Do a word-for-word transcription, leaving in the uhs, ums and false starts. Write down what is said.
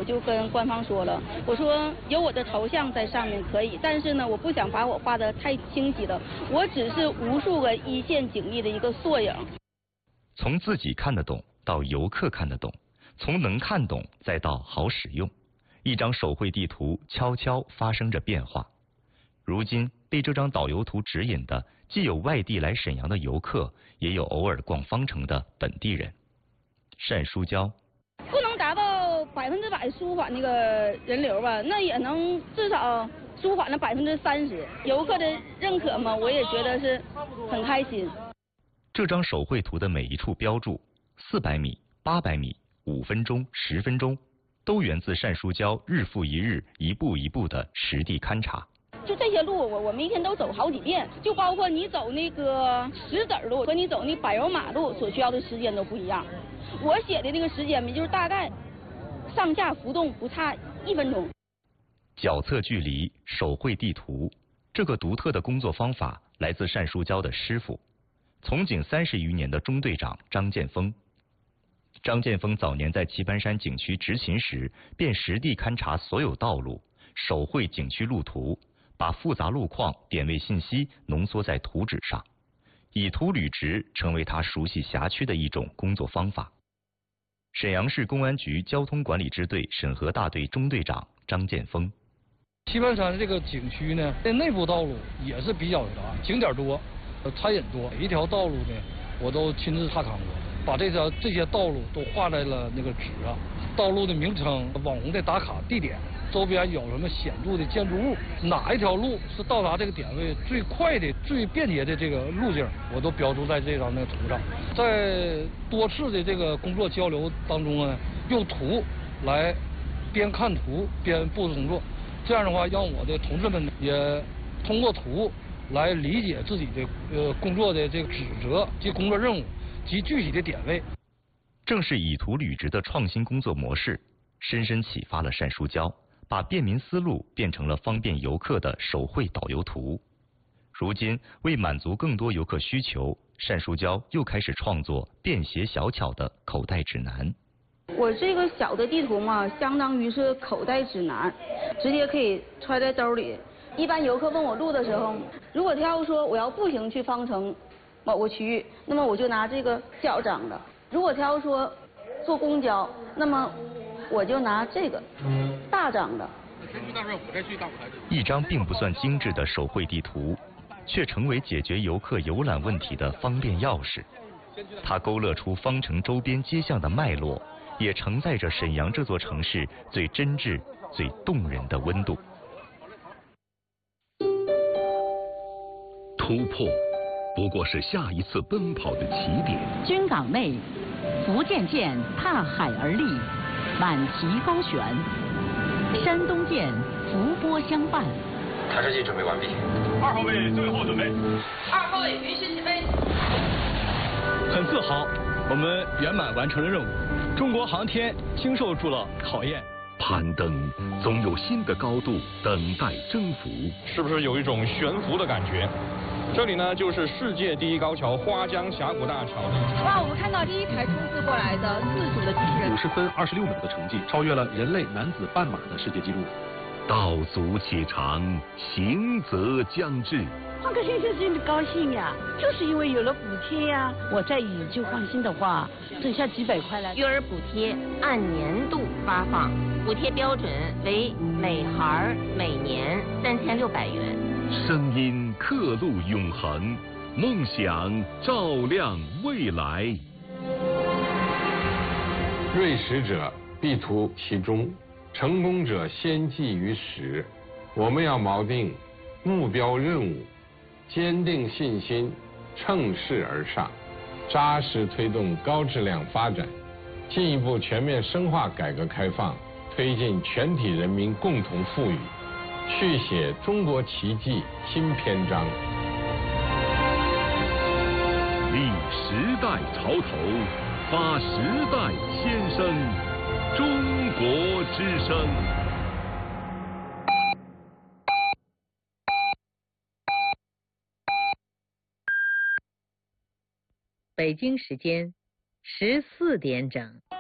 就跟官方说了，我说有我的头像在上面可以，但是呢，我不想把我画得太清晰了，我只是无数个一线警力的一个缩影。 从自己看得懂到游客看得懂，从能看懂再到好使用，一张手绘地图悄悄发生着变化。如今被这张导游图指引的，既有外地来沈阳的游客，也有偶尔逛方城的本地人。单书娇， 不能达到百分之百舒缓那个人流吧，那也能至少舒缓了百分之三十。游客的认可嘛，我也觉得是很开心。 这张手绘图的每一处标注，四百米、八百米、五分钟、十分钟，都源自单书娇日复一日、一步一步的实地勘察。 就这些路，我我们一天都走好几遍，就包括你走那个石子路和你走那柏油马路所需要的时间都不一样。我写的那个时间就是大概上下浮动不差一分钟。 脚测距离、手绘地图，这个独特的工作方法来自单书娇的师傅，从警三十余年的中队长张建峰。张建峰早年在棋盘山景区执勤时，便实地勘察所有道路，手绘景区路图，把复杂路况、点位信息浓缩在图纸上，以图履职成为他熟悉辖区的一种工作方法。沈阳市公安局交通管理支队审核大队中队长张建峰。 棋盘山这个景区呢，在内部道路也是比较杂，景点多，餐饮多，每一条道路呢，我都亲自踏勘过，把这条这些道路都画在了那个纸上，道路的名称、网红的打卡地点，周边有什么显著的建筑物，哪一条路是到达这个点位最快的、最便捷的这个路径，我都标注在这张那个图上。在多次的这个工作交流当中呢，用图来边看图边布置工作，这样的话让我的同志们也通过图来理解自己的呃工作的这个职责及工作任务及具体的点位。 正是以图履职的创新工作模式，深深启发了单书娇，把便民思路变成了方便游客的手绘导游图。如今为满足更多游客需求，单书娇又开始创作便携小巧的口袋指南。 我这个小的地图嘛，相当于是口袋指南，直接可以揣在兜里。一般游客问我路的时候，如果他要说我要步行去方城某个区域，那么我就拿这个小张的；如果他要说坐公交，那么我就拿这个大张的。 一张并不算精致的手绘地图，却成为解决游客游览问题的方便钥匙。它勾勒出方城周边街巷的脉络，也承载着沈阳这座城市最真挚、最动人的温度。 突破不过是下一次奔跑的起点。 军港内，福建舰踏海而立，满旗高悬；山东舰伏波相伴。 弹射器准备完毕。 二号位最后准备。 二号位允许起飞。 很自豪，我们圆满完成了任务。中国航天经受住了考验。 攀登总有新的高度等待征服。 是不是有一种悬浮的感觉？这里呢，就是世界第一高桥花江峡谷大桥。 哇，我们看到第一排冲刺过来的自主的机器人， 五十分二十六秒的成绩，超越了人类男子半马的世界纪录。 道阻且长，行则将至。 换个先生真的高兴呀，就是因为有了补贴呀。我再以就放心的话，省下几百块来。 育儿补贴按年度发放，补贴标准为每孩每年三千六百元。 声音刻录永恒，梦想照亮未来。 锐实者必图其中，成功者先记于始。我们要锚定目标任务，坚定信心，乘势而上，扎实推动高质量发展，进一步全面深化改革开放，推进全体人民共同富裕，续写中国奇迹新篇章。 立时代潮头，发时代先声，中国之声。 北京时间十四点整。